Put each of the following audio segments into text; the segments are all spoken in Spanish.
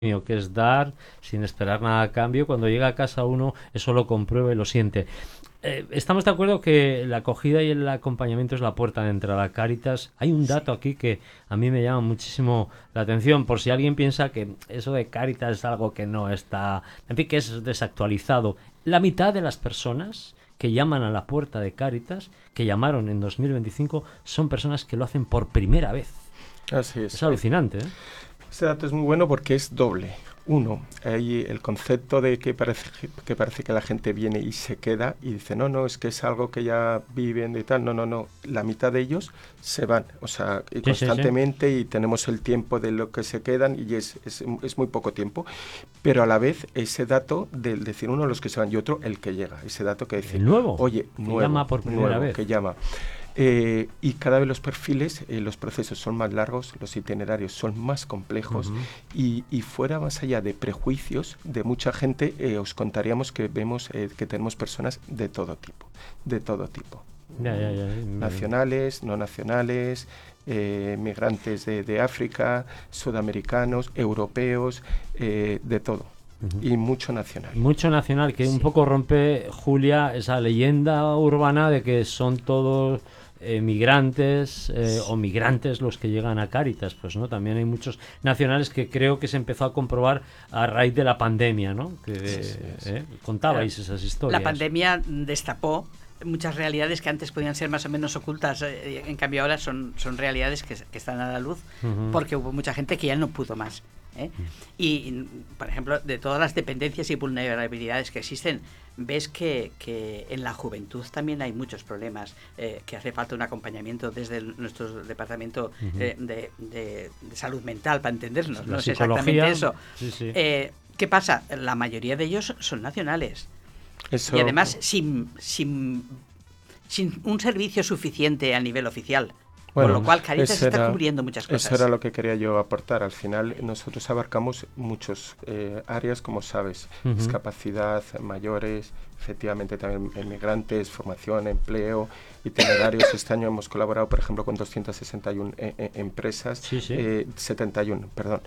que es dar sin esperar nada a cambio. Cuando llega a casa uno eso lo comprueba y lo siente. Estamos de acuerdo que la acogida y el acompañamiento es la puerta de entrada a Cáritas. Hay un dato aquí que a mí me llama muchísimo la atención, por si alguien piensa que eso de Cáritas es algo que no está, en fin, que es desactualizado. La mitad de las personas que llaman a la puerta de Cáritas, que llamaron en 2025, son personas que lo hacen por primera vez. Así Es alucinante, ¿eh? Este dato es muy bueno porque es doble. Uno, hay el concepto de que parece que la gente viene y se queda y dice, no, es que es algo que ya viven y tal. No. La mitad de ellos se van, o sea, constantemente sí. Y tenemos el tiempo de lo que se quedan y es muy poco tiempo. Pero a la vez ese dato del decir uno los que se van y otro el que llega. Ese dato que dice, ¿el nuevo? Oye, que nuevo, llama por primera vez. Que llama. Y cada vez los perfiles, los procesos son más largos, los itinerarios son más complejos y fuera más allá de prejuicios de mucha gente, os contaríamos que vemos que tenemos personas de todo tipo. Ya. Nacionales, no nacionales, migrantes de África, sudamericanos, europeos, de todo. Y mucho nacional que sí. Un poco rompe, Julia, esa leyenda urbana de que son todos migrantes o migrantes los que llegan a Cáritas. Pues no, también hay muchos nacionales, que creo que se empezó a comprobar a raíz de la pandemia, ¿no? Que contabais esas historias. La pandemia destapó muchas realidades que antes podían ser más o menos ocultas, en cambio ahora son realidades que están a la luz, porque hubo mucha gente que ya no pudo más. Y, por ejemplo, de todas las dependencias y vulnerabilidades que existen, ves que en la juventud también hay muchos problemas, que hace falta un acompañamiento desde nuestro departamento de salud mental, para entendernos, no es exactamente eso. Sí. ¿Qué pasa? La mayoría de ellos son nacionales. Eso... Y además sin un servicio suficiente a nivel oficial. Bueno, con lo cual Cáritas está cubriendo muchas cosas. Eso era lo que quería yo aportar. Al final nosotros abarcamos muchos áreas, como sabes, discapacidad, mayores, efectivamente también migrantes, formación, empleo, itinerarios. Este año hemos colaborado, por ejemplo, con 261 empresas, 71, perdón.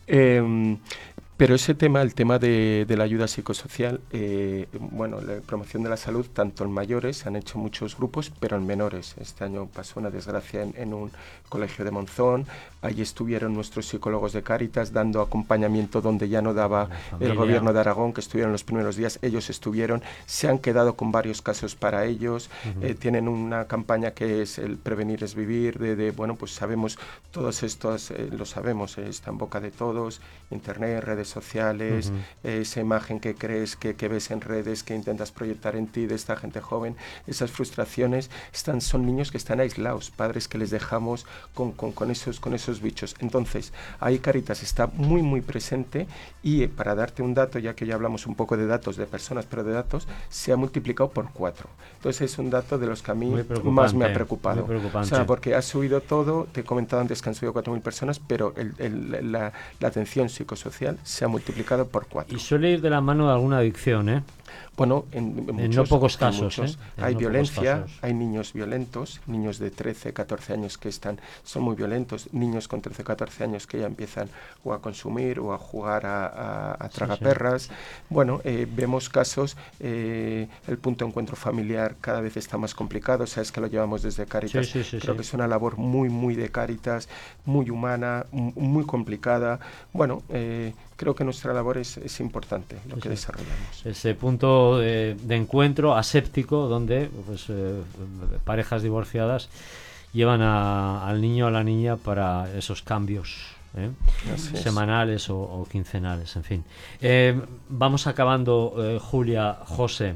Pero ese tema, el tema de la ayuda psicosocial, la promoción de la salud, tanto en mayores, se han hecho muchos grupos, pero en menores. Este año pasó una desgracia en un colegio de Monzón. Allí estuvieron nuestros psicólogos de Cáritas dando acompañamiento donde ya no daba el gobierno de Aragón, que estuvieron los primeros días. Ellos estuvieron, se han quedado con varios casos para ellos. Tienen una campaña que es el prevenir es vivir, pues sabemos, todos estos, lo sabemos, está en boca de todos, internet, redes sociales, esa imagen que crees que ves en redes, que intentas proyectar en ti de esta gente joven, esas frustraciones, son niños que están aislados, padres que les dejamos con esos bichos. Entonces, ahí Cáritas está muy, muy presente y para darte un dato, ya que ya hablamos un poco de datos, de personas, pero de datos, se ha multiplicado por 4. Entonces, es un dato de los que a mí más me ha preocupado. O sea, porque ha subido todo, te he comentado antes que han subido 4.000 personas, pero la atención psicosocial se ha multiplicado por 4. Y suele ir de la mano de alguna adicción, ¿eh? Bueno, en no pocos casos. Hay violencia, hay niños violentos, niños de 13, 14 años que son muy violentos, niños con 13, 14 años que ya empiezan o a consumir o a jugar a tragaperras. Bueno, vemos casos, el punto de encuentro familiar cada vez está más complicado, sabes que lo llevamos desde Cáritas, creo que es una labor muy, muy de Cáritas, muy humana, muy complicada. Bueno, creo que nuestra labor es importante, lo que desarrollamos. Ese punto de encuentro aséptico donde parejas divorciadas llevan al niño o a la niña para esos cambios semanales o quincenales, en fin. Vamos acabando, Julia, José.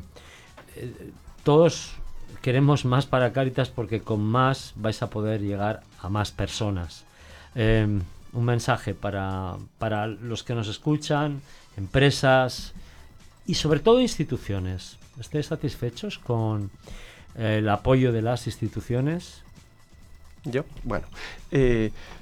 Todos queremos más para Cáritas porque con más vais a poder llegar a más personas. Un mensaje para los que nos escuchan, empresas y sobre todo instituciones. ¿Estáis satisfechos con el apoyo de las instituciones? Yo, bueno,